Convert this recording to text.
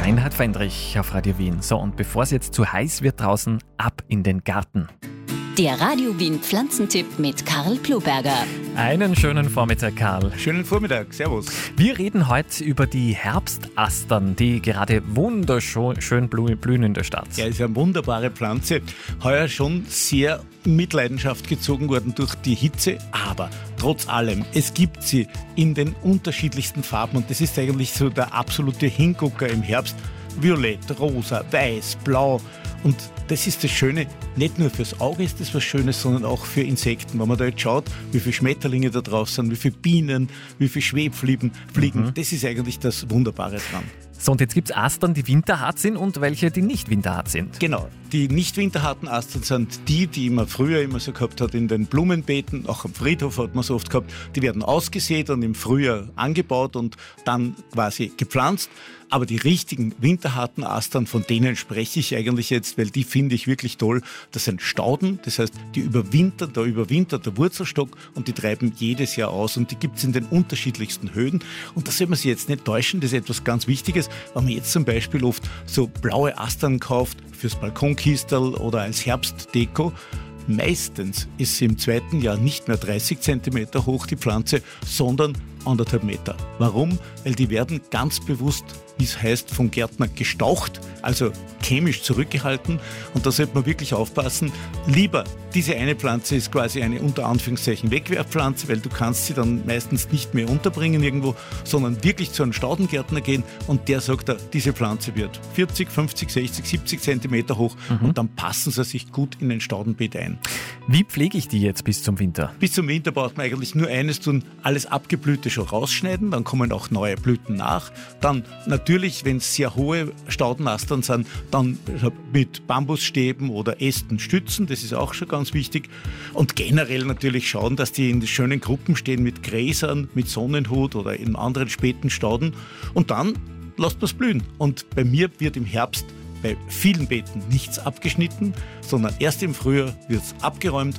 Reinhard Fendrich auf Radio Wien. So, und bevor es jetzt zu heiß wird draußen, ab in den Garten. Der Radio Wien Pflanzentipp mit Karl Ploberger. Einen schönen Vormittag, Karl. Schönen Vormittag, servus. Wir reden heute über die Herbstastern, die gerade wunderschön blühen in der Stadt. Ja, ist eine wunderbare Pflanze. Heuer schon sehr in Mitleidenschaft gezogen worden durch die Hitze, aber trotz allem, es gibt sie in den unterschiedlichsten Farben und das ist eigentlich so der absolute Hingucker im Herbst. Violett, rosa, weiß, blau. Und das ist das Schöne, nicht nur fürs Auge ist das was Schönes, sondern auch für Insekten. Wenn man da jetzt schaut, wie viele Schmetterlinge da drauf sind, wie viele Bienen, wie viele Schwebfliegen, das ist eigentlich das Wunderbare dran. So, und jetzt gibt es Astern, die winterhart sind und welche, die nicht winterhart sind. Genau, die nicht winterharten Astern sind die man früher immer so gehabt hat in den Blumenbeeten, auch am Friedhof hat man so oft gehabt, die werden ausgesät und im Frühjahr angebaut und dann quasi gepflanzt. Aber die richtigen winterharten Astern, von denen spreche ich eigentlich jetzt, weil die finde ich wirklich toll. Das sind Stauden, das heißt, da überwintert der Wurzelstock und die treiben jedes Jahr aus und die gibt es in den unterschiedlichsten Höhen. Und da soll man sich jetzt nicht täuschen, das ist etwas ganz Wichtiges, wenn man jetzt zum Beispiel oft so blaue Astern kauft fürs Balkonkistel oder als Herbstdeko. Meistens ist sie im zweiten Jahr nicht mehr 30 cm hoch, die Pflanze, sondern 1,5 Meter. Warum? Weil die werden ganz bewusst, wie es heißt, vom Gärtner gestaucht, also chemisch zurückgehalten. Und da sollte man wirklich aufpassen. Lieber, diese eine Pflanze ist quasi eine unter Anführungszeichen Wegwerfpflanze, weil du kannst sie dann meistens nicht mehr unterbringen irgendwo, sondern wirklich zu einem Staudengärtner gehen und der sagt, diese Pflanze wird 40, 50, 60, 70 Zentimeter hoch und dann passen sie sich gut in ein Staudenbeet ein. Wie pflege ich die jetzt bis zum Winter? Bis zum Winter braucht man eigentlich nur eines tun, alles Abgeblühte schon rausschneiden, dann kommen auch neue Blüten nach. Dann natürlich, wenn es sehr hohe Staudenastern sind, dann mit Bambusstäben oder Ästen stützen, das ist auch schon ganz wichtig. Und generell natürlich schauen, dass die in schönen Gruppen stehen mit Gräsern, mit Sonnenhut oder in anderen späten Stauden. Und dann lasst man es blühen. Und bei mir wird im Herbst bei vielen Beeten nichts abgeschnitten, sondern erst im Frühjahr wird es abgeräumt